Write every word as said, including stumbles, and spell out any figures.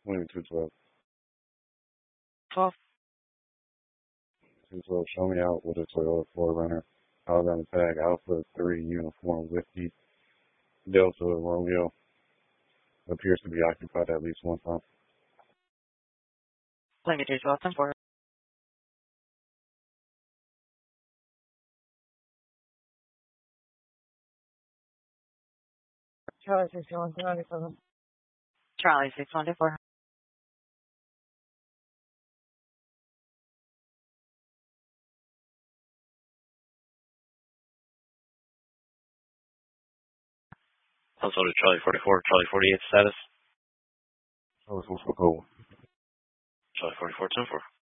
twenty-two twelve. twelve. two twelve, show me out with a Toyota four runner. Alabama tag, Alpha three, uniform, whiskey, Delta, Romeo. Appears to be occupied at least one time. Let me do twelve and four. Charlie six one two ninety-seven. Charlie six one two four. Also to Charlie forty-four, Charlie forty-eight status. So it's what's the code? Charlie forty-four ten four.